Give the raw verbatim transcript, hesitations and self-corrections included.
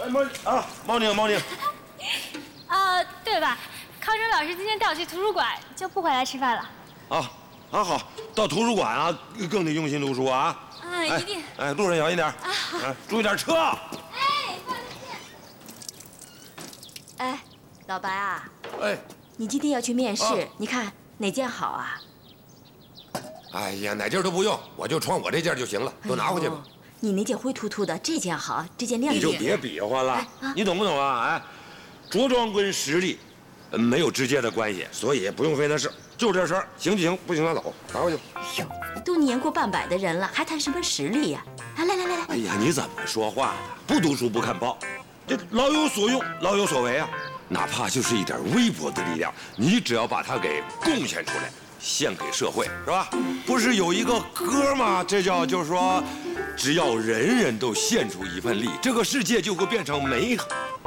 毛啊，毛宁，毛宁。 啊，对吧？康生老师今天带我去图书馆，就不回来吃饭了。 啊啊好，到图书馆啊，更得用心读书啊。 啊，一定。 哎，路上小心点。啊，注意点车。哎， 放心。哎，老白啊。 哎。 你今天要去面试，你看哪件好啊？ 哎呀，哪件都不用，我就穿我这件就行了，都拿回去吧。 你那件灰秃秃的，这件好，这件亮点。 你就别比划了，你懂不懂啊？哎，着装跟实力没有直接的关系，所以不用费那事。就这事儿，行就行，不行拉倒，拿回去。 哎呦，都年过半百的人了，还谈什么实力呀？啊，来来来来。 哎呀，你怎么说话的？不读书不看报，这老有所用，老有所为啊。哪怕就是一点微薄的力量，你只要把它给贡献出来，献给社会，是吧？不是有一个歌吗？这叫就是说，只要人人都献出一份力，这个世界就会变成美好。